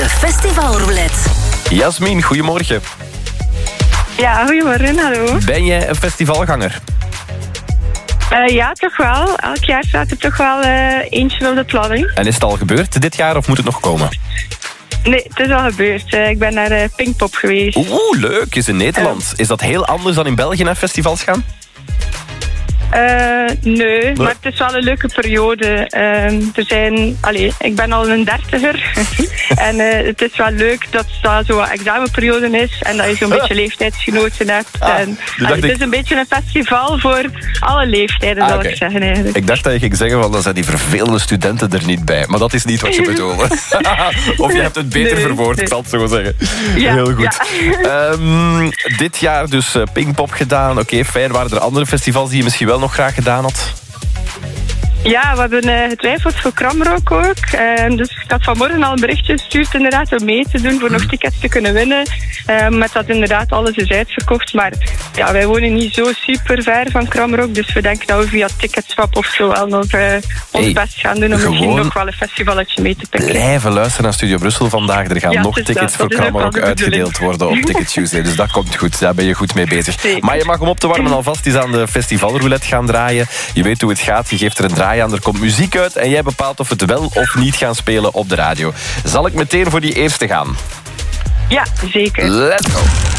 De festivalroulette. Jasmin, goedemorgen. Ja, goedemorgen, hallo. Ben jij een festivalganger? Ja, toch wel. Elk jaar staat er toch wel eentje op de planning. En is het al gebeurd dit jaar of moet het nog komen? Nee, het is al gebeurd. Ik ben naar Pinkpop geweest. Oeh, leuk. Is in Nederland. Is dat heel anders dan in België naar festivals gaan? Nee, maar het is wel een leuke periode. Ik ben al een 30er. En het is wel leuk dat dat zo'n examenperiode is. En dat je zo'n beetje leeftijdsgenoten hebt. Het is een beetje een festival voor alle leeftijden, zal ik zeggen eigenlijk. Ik dacht dat je ging zeggen, van, dan zijn die vervelende studenten er niet bij. Maar dat is niet wat je bedoelde. Of je hebt het beter verwoord, ik zal het zo zeggen. Ja, heel goed. Ja. Dit jaar dus Pinkpop gedaan. Oké, fijn. Waren er andere festivals die je misschien wel nog graag gedaan had? Ja, we hebben getwijfeld voor Kramrock ook. Dus ik had vanmorgen al een berichtje gestuurd inderdaad om mee te doen voor nog tickets te kunnen winnen. Met dat inderdaad alles is uitverkocht. Maar ja, wij wonen niet zo super ver van Kramrock. Dus we denken dat we via Ticketswap of zo wel nog ons best gaan doen om misschien nog wel een festivalletje mee te pikken. Blijven luisteren naar Studio Brussel vandaag. Er gaan nog tickets voor Kramrock uitgedeeld worden op Ticket Tuesday. Dus dat komt goed. Daar ben je goed mee bezig. Zeker. Maar je mag om op te warmen alvast eens aan de festivalroulette gaan draaien. Je weet hoe het gaat. Je geeft er een draai aan. Er komt muziek uit en jij bepaalt of we het wel of niet gaan spelen op de radio. Zal ik meteen voor die eerste gaan? Ja, zeker. Let's go.